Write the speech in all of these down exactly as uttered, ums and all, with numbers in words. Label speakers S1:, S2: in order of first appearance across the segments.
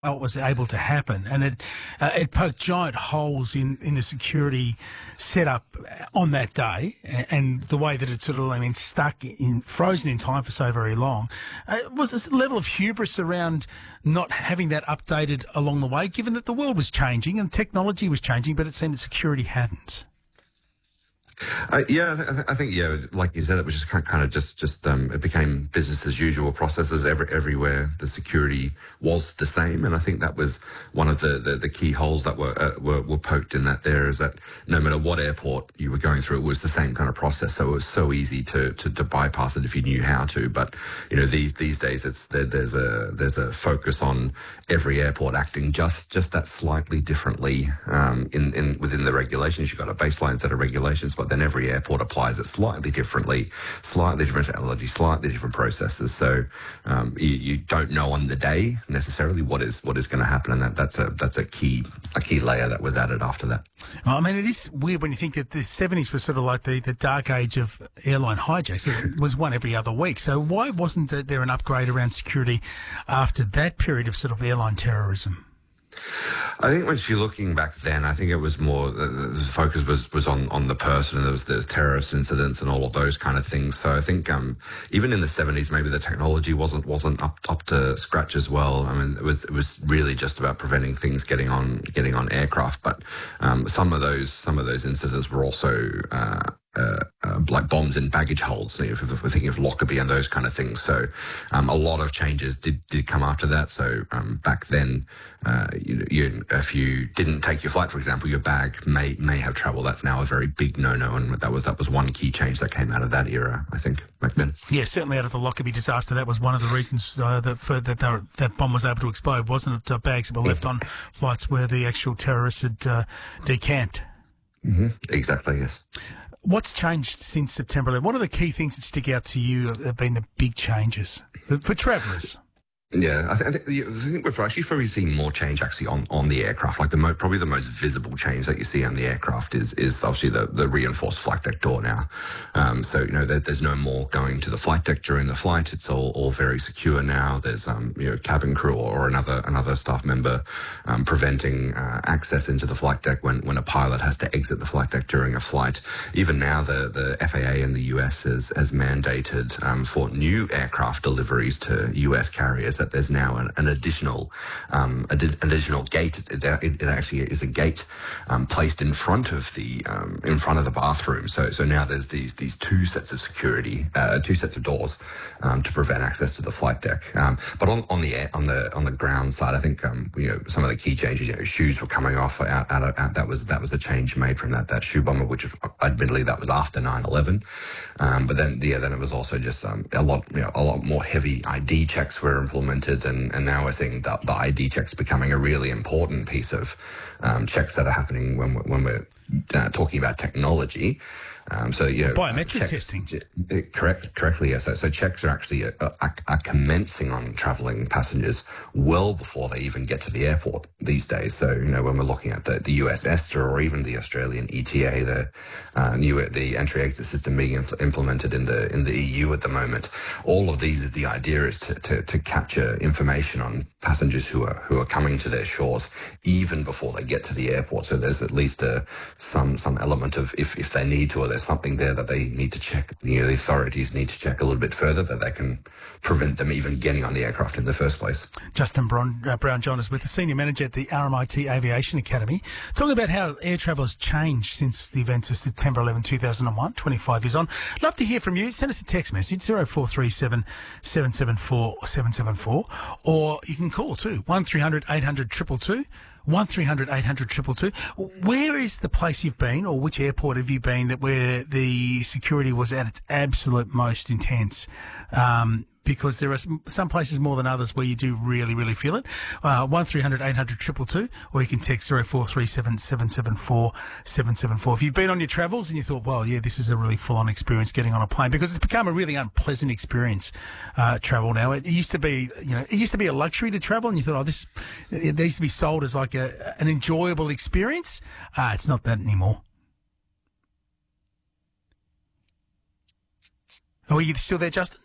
S1: how it was able to happen, and it uh, it poked giant holes in, in the security setup on that day, and, and the way that it sort of I mean stuck in frozen in time for so very long. Uh, was this level of hubris around not having that updated along the way, given that the world was changing and technology was changing, but it seemed that security hadn't?
S2: Uh, yeah, I, th- I think yeah, like you said, it was just kind of just just um, it became business as usual processes every, everywhere. The security was the same, and I think that was one of the, the, the key holes that were, uh, were were poked in that. There is that no matter what airport you were going through, it was the same kind of process. So it was so easy to to, to bypass it if you knew how to. But you know, these these days, it's there, there's a there's a focus on every airport acting just just that slightly differently um, in in within the regulations. You've got a baseline set of regulations, but then every airport applies it slightly differently, slightly different technology, slightly different processes. So um, you, you don't know on the day necessarily what is what is going to happen, and that, that's a that's a key a key layer that was added after that.
S1: Well, I mean, it is weird when you think that the seventies was sort of like the, the dark age of airline hijacks. It was one every other week. So why wasn't there an upgrade around security after that period of sort of airline terrorism?
S2: I think once you're looking back then, I think it was more, the, the focus was, was on, on the person, and there was there's terrorist incidents and all of those kind of things. So I think um, even in the seventies, maybe the technology wasn't wasn't up up to scratch as well. I mean, it was it was really just about preventing things getting on getting on aircraft. But um, some of those some of those incidents were also uh, Uh, uh, like bombs in baggage holds, you know, if, if we're thinking of Lockerbie and those kind of things. So um, a lot of changes did, did come after that. So um, back then, uh, you, you, if you didn't take your flight, for example, your bag may may have trouble. That's now a very big no-no, and that was that was one key change that came out of that era, I think, back then.
S1: Yeah, certainly out of the Lockerbie disaster, that was one of the reasons uh, that for, that they were, that bomb was able to explode, wasn't it? Uh, bags that were left on flights where the actual terrorists had uh, decamped.
S2: Mm-hmm. Exactly, yes.
S1: What's changed since September eleventh? What are the key things that stick out to you that have been the big changes for, for travellers?
S2: Yeah, I, th- I, think the, I think we're actually probably seeing more change actually on, on the aircraft. Like the mo- probably the most visible change that you see on the aircraft is is obviously the, the reinforced flight deck door now. Um, so you know there, there's no more going to the flight deck during the flight. It's all, all very secure now. There's um you know cabin crew or, or another another staff member um, preventing uh, access into the flight deck when, when a pilot has to exit the flight deck during a flight. Even now the, the F A A in the U S has has mandated um, for new aircraft deliveries to U S carriers that there's now an, an additional um, ad- additional gate. It, it actually is a gate um, placed in front of the um, in front of the bathroom. So so now there's these these two sets of security, uh, two sets of doors um, to prevent access to the flight deck. Um, but on on the air, on the on the ground side, I think um, you know some of the key changes. You know, shoes were coming off out, out, out that was that was a change made from that that shoe bomber, which admittedly that was after nine eleven. Um, but then yeah, then it was also just um, a lot you know a lot more heavy I D checks were implemented. And, and now we're seeing the, the I D checks becoming a really important piece of um, checks that are happening when we're, when we're uh, talking about technology. Um, so you know,
S1: biometric
S2: uh, checks,
S1: testing.
S2: Uh, correct, correctly. Yeah. So, so checks are actually uh, are, are commencing on travelling passengers well before they even get to the airport these days. So you know, when we're looking at the, the U S ESTA or even the Australian E T A, the uh, new the entry-exit system being impl- implemented in the in the E U at the moment, all of these is the idea is to, to to capture information on passengers who are who are coming to their shores even before they get to the airport. So there's at least a some some element of if if they need to, or there's something there that they need to check, you know, the authorities need to check a little bit further, that they can prevent them even getting on the aircraft in the first place.
S1: Justin Brown, uh, Brown-John is with the Senior Manager at the R M I T Aviation Academy, talking about how air travel has changed since the events of September eleventh, two thousand one, twenty-five years on. Love to hear from you. Send us a text message, zero four three seven, seven seven four, seven seven four, or you can call too, one three hundred, eight hundred, two two two. one three hundred, eight hundred, two two two. Where is the place you've been, or which airport have you been that where the security was at its absolute most intense? Um, because there are some, some places more than others where you do really, really feel it. Uh, one three hundred, eight hundred, two two two, or you can text zero four three seven, seven seven four, seven seven four. If you've been on your travels and you thought, well, yeah, this is a really full-on experience getting on a plane, because it's become a really unpleasant experience, uh, travel now. It used to be, you know, it used to be a luxury to travel, and you thought, oh, this, it needs to be sold as like a, an enjoyable experience. Uh, it's not that anymore. Oh, are you still there, Justin?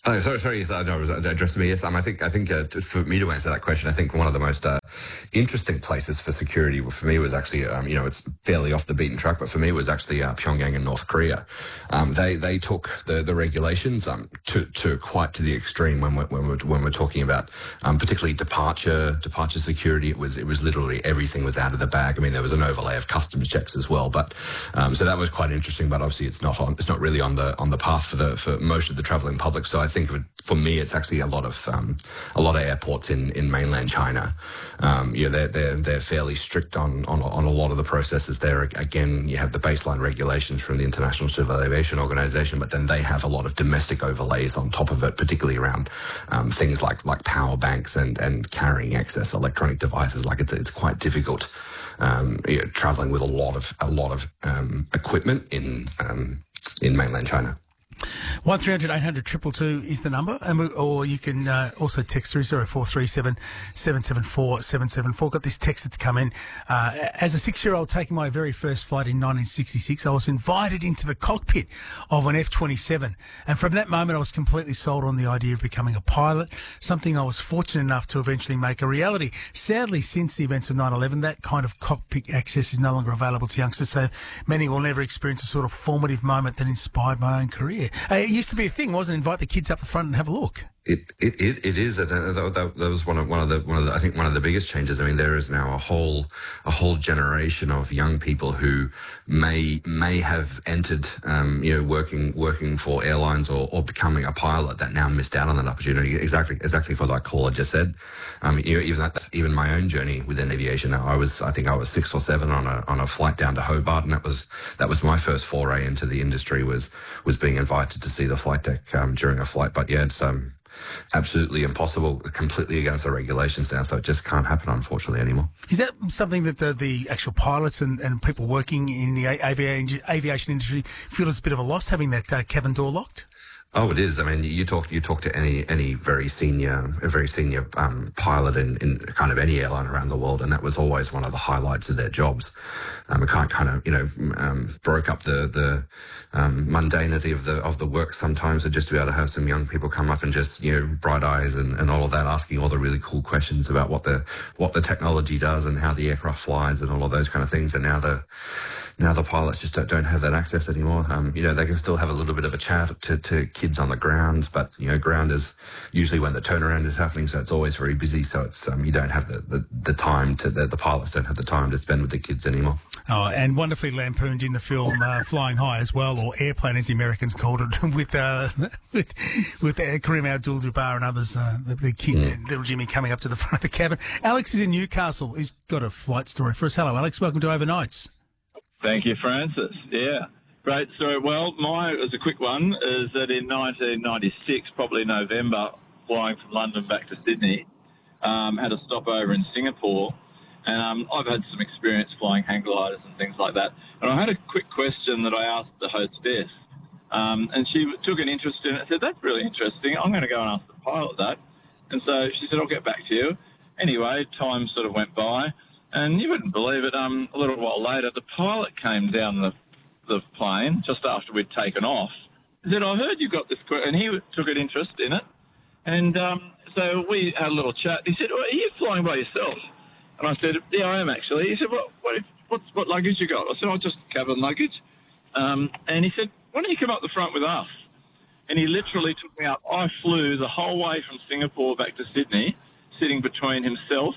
S2: Oh, sorry, sorry. Yes, I know it was addressed to me. Yes, um, I think I think uh, to, for me to answer that question, I think one of the most uh, interesting places for security for me was actually, um, you know, it's fairly off the beaten track, but for me it was actually uh, Pyongyang in North Korea. Um, they they took the the regulations um, to to quite to the extreme when we're when we're, when we're talking about um, particularly departure departure security. It was it was literally everything was out of the bag. I mean, there was an overlay of customs checks as well, but um, so that was quite interesting. But obviously, it's not on it's not really on the on the path for the for most of the traveling public. So I think of it, for me, it's actually a lot of um, a lot of airports in, in mainland China. Um, you know, they're they're they're fairly strict on, on on a lot of the processes there. Again, you have the baseline regulations from the International Civil Aviation Organization, but then they have a lot of domestic overlays on top of it, particularly around um, things like like power banks and and carrying excess electronic devices. Like it's it's quite difficult. Um, you know, traveling with a lot of a lot of um, equipment in um, in mainland China.
S1: one three hundred eight hundred two two two is the number, and we, or you can uh, also text through zero four three seven seven seven four seven seven four. Got this text that's come in. Uh, as a six-year-old taking my very first flight in nineteen sixty-six, I was invited into the cockpit of an F twenty-seven, and from that moment I was completely sold on the idea of becoming a pilot, something I was fortunate enough to eventually make a reality. Sadly, since the events of nine eleven, that kind of cockpit access is no longer available to youngsters, so many will never experience a sort of formative moment that inspired my own career. Uh, it used to be a thing, wasn't it? Invite the kids up the front and have a look.
S2: It it it, it is. That, that, that was one of one of the one of the I think one of the biggest changes. I mean, there is now a whole a whole generation of young people who may may have entered, um, you know, working working for airlines or, or becoming a pilot that now missed out on that opportunity. Exactly exactly for that caller just said. Um, you know, even that's even my own journey within aviation. I was I think I was six or seven on a on a flight down to Hobart, and that was that was my first foray into the industry. Was was being invited to see the flight deck um, during a flight. But yeah, it's um. absolutely impossible, completely against the regulations now, so it just can't happen, unfortunately, anymore.
S1: Is that something that the, the actual pilots and, and people working in the avi- aviation industry feel is a bit of a loss, having that uh, cabin door locked?
S2: Oh, it is. I mean, you talk you talk to any any very senior, a very senior um, pilot in, in kind of any airline around the world, and that was always one of the highlights of their jobs. Um, it kind kind of you know um, broke up the the um, mundanity of the of the work sometimes, to just to be able to have some young people come up and just you know bright eyes and, and all of that, asking all the really cool questions about what the what the technology does and how the aircraft flies and all of those kind of things. And now the Now the pilots just don't, don't have that access anymore. Um, you know, they can still have a little bit of a chat to, to kids on the ground, but, you know, ground is usually when the turnaround is happening, so it's always very busy. So it's um, you don't have the, the, the time to, the, the pilots don't have the time to spend with the kids anymore.
S1: Oh, and wonderfully lampooned in the film uh, Flying High as well, or Airplane as the Americans called it, with uh, with, with uh, Kareem Abdul-Jabbar and others, uh, the, the kid, mm. little Jimmy coming up to the front of the cabin. Alex is in Newcastle. He's got a flight story for us. Hello, Alex. Welcome to Overnights.
S3: Thank you, Francis. Yeah, great story. Well, my, as a quick one, is that in nineteen ninety-six, probably November, flying from London back to Sydney, um, had a stopover in Singapore, and um, I've had some experience flying hang gliders and things like that. And I had a quick question that I asked the hostess, um, and she took an interest in it. I said, "That's really interesting. I'm going to go and ask the pilot that." And so she said, "I'll get back to you." Anyway, time sort of went by. And you wouldn't believe it, um, a little while later, the pilot came down the the plane just after we'd taken off. He said, "I heard you got this," and he took an interest in it. And um, so we had a little chat. He said, "Well, are you flying by yourself?" And I said, "Yeah, I am actually." He said, "What what, what's, what luggage you got?" I said, "Oh, just cabin luggage." Um, and he said, "Why don't you come up the front with us?" And he literally took me up. I flew the whole way from Singapore back to Sydney, sitting between himself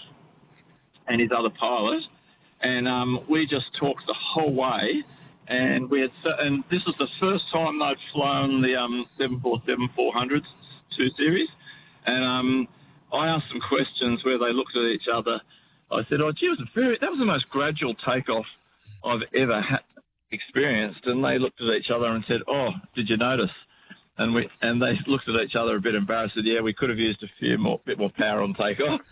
S3: and his other pilot, and um, we just talked the whole way. And we had, and this was the first time they'd flown the um, seven forty-seven four hundreds two series. And um, I asked some questions where they looked at each other. I said, "Oh, gee, it was a very, that was the most gradual takeoff I've ever had experienced." And they looked at each other and said, "Oh, did you notice?" And we and they looked at each other a bit embarrassed. Said, "Yeah, we could have used a few more, bit more power on takeoff."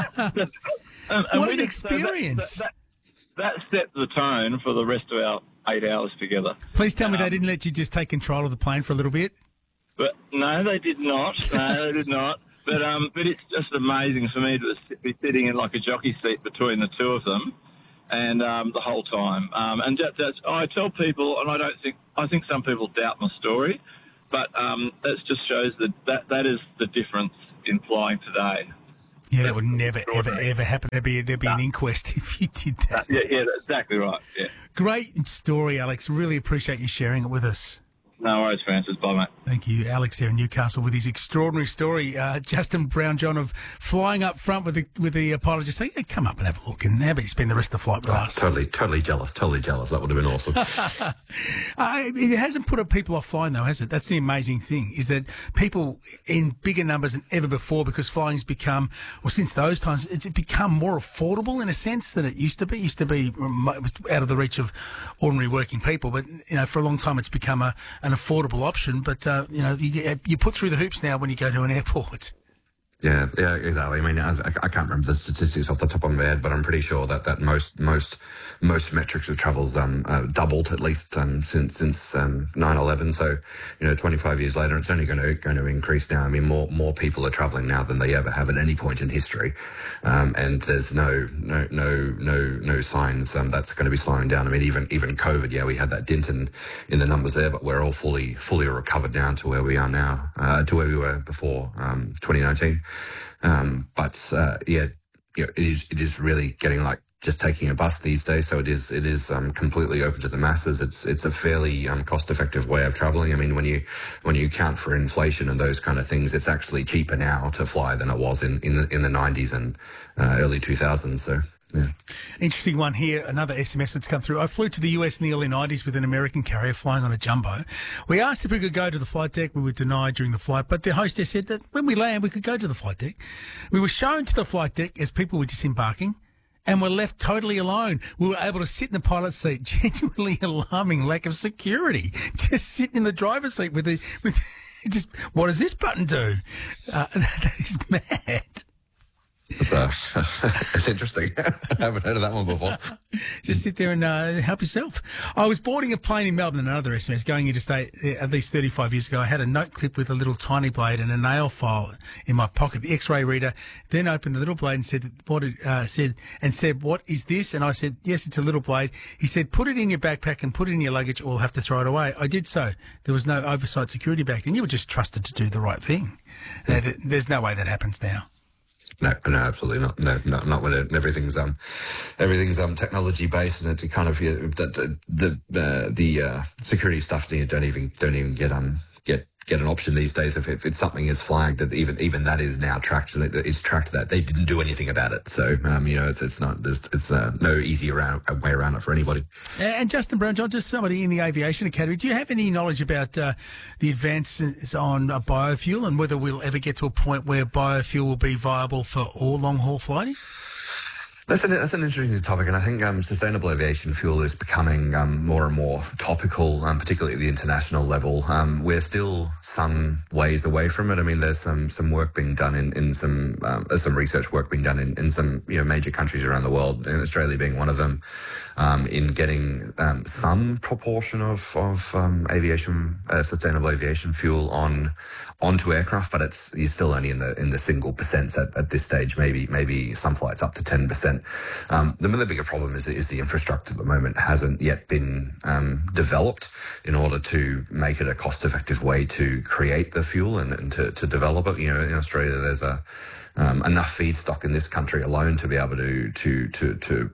S3: um, and
S1: what an
S3: did,
S1: experience!
S3: So that, that, that set the tone for the rest of our eight hours together.
S1: Please tell me
S3: um,
S1: they didn't let you just take control of the plane for a little bit.
S3: But no, they did not. No, they did not. But um, but it's just amazing for me to be sitting in like a jockey seat between the two of them, and um, the whole time. Um, and that, that's I tell people, and I don't think I think some people doubt my story. But um, that just shows that, that that is the difference in flying today.
S1: Yeah, that would never, ever, ever happen. There'd be, there'd be an inquest if you did that.
S3: Yeah, yeah, that's exactly right. Yeah.
S1: Great story, Alex. Really appreciate you sharing it with us.
S3: No worries, Francis. Bye, mate.
S1: Thank you. Alex here in Newcastle with his extraordinary story. Uh, Justin Brown-John of flying up front with the with the pilot just saying, yeah, come up and have a look. And how about you spend the rest of the flight with
S2: Oh,
S1: us?
S2: totally, totally jealous. Totally jealous. That would have been awesome.
S1: uh, it hasn't put people off flying, though, has it? That's the amazing thing, is that people in bigger numbers than ever before, because flying's become, well, since those times, it's become more affordable in a sense than it used to be. It used to be out of the reach of ordinary working people. But, you know, for a long time, it's become a, an affordable option. But, uh, you know, you, you put through the hoops now when you go to an airport.
S2: Yeah, yeah, exactly. I mean, I, I can't remember the statistics off the top of my head, but I'm pretty sure that, that most most most metrics of travel's um, uh, doubled at least um, since since um, nine eleven. So, you know, twenty-five years later, it's only going to going to increase now. I mean, more more people are traveling now than they ever have at any point in history, um, and there's no no no no no signs um, that's going to be slowing down. I mean, even even COVID, yeah, we had that dent in, in the numbers there, but we're all fully fully recovered now to where we are now, uh, to where we were before um, twenty nineteen. Um, but, uh, yeah, you know, it is, it is really getting like just taking a bus these days. So it is, it is, um, completely open to the masses. It's, it's a fairly, um, cost effective way of traveling. I mean, when you, when you account for inflation and those kind of things, it's actually cheaper now to fly than it was in, in the, in the nineties and, uh, early two thousands. So. Yeah.
S1: Interesting one here, another S M S that's come through. I flew to the U S in the early nineties with an American carrier flying on a jumbo. We asked if we could go to the flight deck. We were denied during the flight, but the hostess said that when we land, we could go to the flight deck. We were shown to the flight deck as people were disembarking and were left totally alone. We were able to sit in the pilot's seat. Genuinely alarming lack of security. Just sitting in the driver's seat with the, with just, what does this button do? Uh, that is mad.
S2: It's, uh, it's interesting. I haven't heard of that one before.
S1: Just sit there and uh, help yourself. I was boarding a plane in Melbourne, another S M S, going interstate at least thirty-five years ago. I had a note clip with a little tiny blade and a nail file in my pocket, the X-ray reader, then opened the little blade and said, what it, uh, said, and said, what is this? And I said, yes, it's a little blade. He said, put it in your backpack and put it in your luggage or we'll have to throw it away. I did so. There was no oversight security back then. You were just trusted to do the right thing. Uh, there's no way that happens now.
S2: No, no, absolutely not. No, no, not when it, everything's um, everything's um, technology based, and it kind of yeah, the the uh, the uh, security stuff. You don't even don't even get um get get an option these days. If, if it's something is flagged, that even even that is now tracked. So that it's tracked that they didn't do anything about it. So um, you know, it's it's not there's it's uh, no easy around, way around it for anybody.
S1: And Justin Brown-John, just somebody in the Aviation Academy, do you have any knowledge about uh, the advances on uh, biofuel and whether we'll ever get to a point where biofuel will be viable for all long haul flighting?
S2: That's an, that's an interesting topic, and I think um, sustainable aviation fuel is becoming um, more and more topical, um, particularly at the international level. Um, we're still some ways away from it. I mean, there's some some work being done in in some um, there's some research work being done in, in some you know major countries around the world, and Australia being one of them, um, in getting um, some proportion of of um, aviation uh, sustainable aviation fuel on onto aircraft, but it's you're still only in the in the single percents at, at this stage. Maybe maybe some flights up to ten percent. Um, the, the bigger problem is, is the infrastructure at the moment hasn't yet been um, developed in order to make it a cost-effective way to create the fuel and, and to, to develop it. You know, in Australia, there's a um, enough feedstock in this country alone to be able to to to,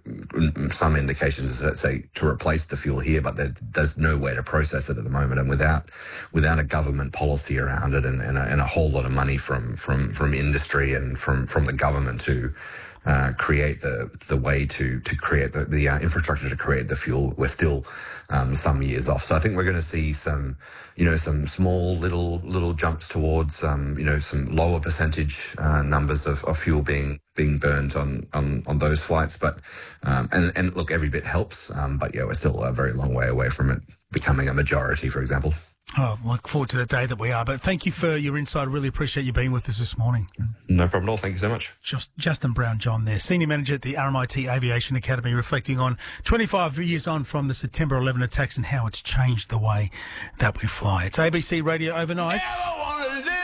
S2: to some indications, let's say, to replace the fuel here, but there, there's no way to process it at the moment. And without without a government policy around it and, and, a, and a whole lot of money from from from industry and from from the government to Uh, create the the way to to create the, the uh, infrastructure to create the fuel, we're still um, some years off. So I think we're going to see some, you know, some small little little jumps towards, um, you know, some lower percentage uh, numbers of, of fuel being being burned on on, on those flights. But um, and and look, every bit helps. Um, but yeah, we're still a very long way away from it becoming a majority, for example.
S1: Oh, look forward to the day that we are. But thank you for your insight. I really appreciate you being with us this morning.
S2: No problem at all. Thank you so much.
S1: Just Justin Brown-John there, Senior Manager at the R M I T Aviation Academy, reflecting on twenty-five years on from the September eleventh attacks and how it's changed the way that we fly. It's A B C Radio Overnight.